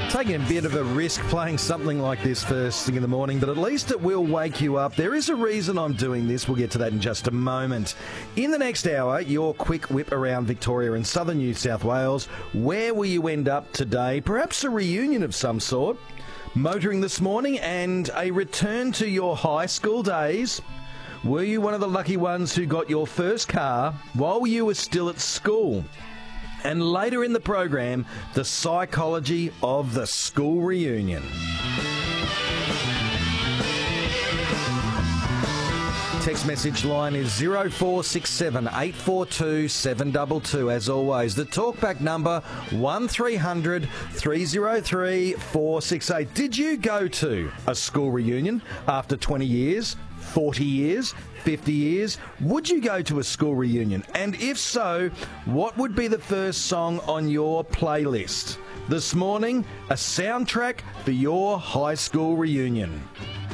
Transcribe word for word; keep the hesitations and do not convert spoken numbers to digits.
Taking a bit of a risk playing something like this first thing in the morning, but at least it will wake you up. There is a reason I'm doing this. We'll get to that in just a moment. In the next hour, your quick whip around Victoria and southern New South Wales. Where will you end up today? Perhaps a reunion of some sort. Motoring this morning and a return to your high school days. Were you one of the lucky ones who got your first car while you were still at school? And later in the program, the psychology of the school reunion. Text message line is zero four six seven, eight four two, seven two two. As always, the talkback number one three hundred, three oh three, four six eight. Did you go to a school reunion after twenty years, forty years, fifty years? Would you go to a school reunion? And if so, what would be the first song on your playlist? This morning, a soundtrack for your high school reunion.